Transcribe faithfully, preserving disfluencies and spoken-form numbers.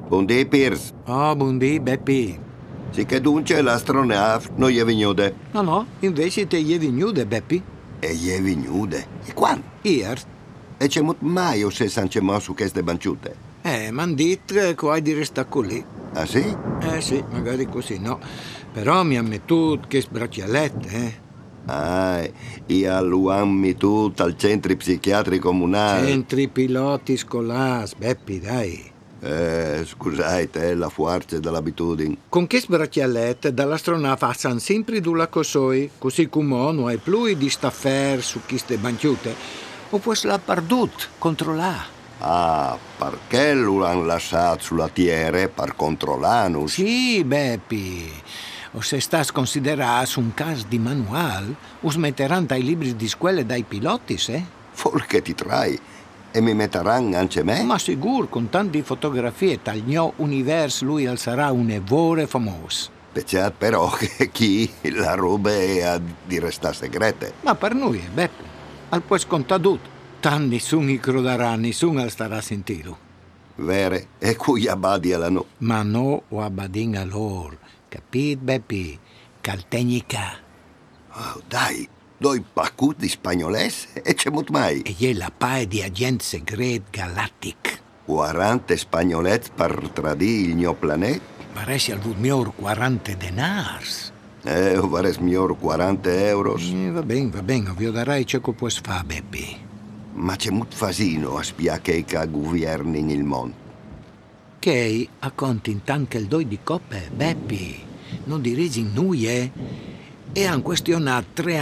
Buondì, Piers. Oh, buondì, Beppi. Sì che dunque l'astronave non è venuta. No, no, invece te gli venude, Beppi. E è venuta? E quando? Ier. E c'è molto mai o se san c'è mo su queste banciute? Eh, m'han dit che hai di restare con lì. Ah sì? Eh sì, magari così no. Però mi ha mettuto che sbraccialette, eh. Ah, io lo ammi tutto al centro psichiatrico comunale. Centri piloti scolars, Beppi, dai. Eh, scusate, la forza dell'abitudine. Con che sbraccialette dall'astronave fanno sempre due cosoi, così come non hai più di staffer su queste banciute. O puoi la perdut, controllare. Ah, perché lo hanno lasciato sulla Terra per controllarnos? Sì, Beppi. O se stas considerato un caso di manuale, us metteranno dai libri di scuola dai piloti, eh? Vol che ti trai? E mi metteranno anche me? Ma sicuro, con tante fotografie dal mio universo, lui sarà un evore famoso. Peccato però che chi la roba è a di restare segrete. Ma per noi, Beppi, al puoi scontare tutto. Tan nessuno i croderà, nessuno al starà sentito. Vere, e cui abbadi alla no. Ma no o abbadin a loro, capit, Beppi? Caltegnica. Oh, dai, doi paccut di spagnoles e c'è molto mai. E è la pae di agente segret galattic. quaranta spagnolet per tradire il mio pianeta? Parece al miglior quaranta denars. Eh, vares miglior quaranta euros. Eh, va bene, va bene, vi darai ciò che puoi fare, Beppi. Ma c'è molto fasino a spiare che governi il mondo. Che a conti anche il doi di coppe, Beppi. Non dirigi noi, eh? E hanno questionato tre